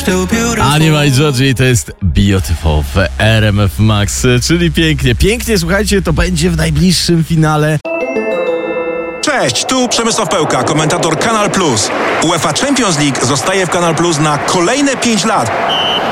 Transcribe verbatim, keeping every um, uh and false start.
Anima i Georgie to jest Beautiful w R M F Max, czyli pięknie. Pięknie, słuchajcie, to będzie w najbliższym finale. Cześć, tu Przemysław Pełka, komentator Kanal Plus. UEFA Champions League zostaje w Kanal Plus na kolejne pięć lat.